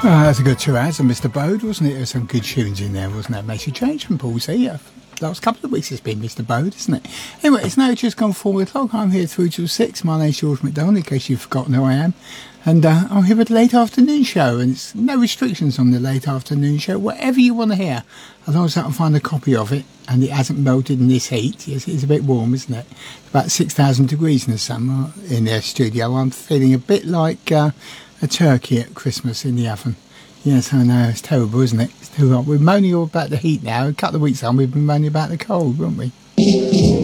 That's a good 2 hours of Mr. Bode, wasn't it? There were some good tunes in there, wasn't it? Makes you change from Paul C. Last couple of weeks it's been Mr. Bode, isn't it? Anyway, it's now just gone 4 o'clock. I'm here through till 6. My name's George McDonald, in case you've forgotten who I am. And I'm here with the late afternoon show, and it's no restrictions on the late afternoon show. Whatever you want to hear, as long as I can find a copy of it, and it hasn't melted in this heat. Yes, it's a bit warm, isn't it? About 6,000 degrees in the summer in their studio. I'm feeling a bit like a turkey at Christmas in the oven. Yes, I know, it's terrible, isn't it? It's too hot. We're moaning all about the heat now. A couple of weeks on, we've been moaning about the cold, weren't we?